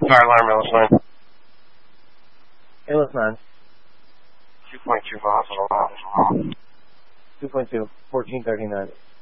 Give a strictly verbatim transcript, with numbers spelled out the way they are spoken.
Fire alarm, Ellis nine. Ellis nine. two point two for hospital. two point two, fourteen thirty-nine.